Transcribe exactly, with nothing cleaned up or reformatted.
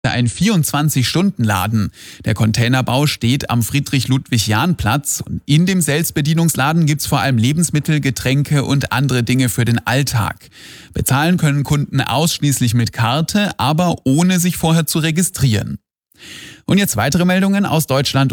Ein vierundzwanzig-Stunden-Laden. Der Containerbau steht am Friedrich-Ludwig-Jahn-Platz und in dem Selbstbedienungsladen gibt's vor allem Lebensmittel, Getränke und andere Dinge für den Alltag. Bezahlen können Kunden ausschließlich mit Karte, aber ohne sich vorher zu registrieren. Und jetzt weitere Meldungen aus Deutschland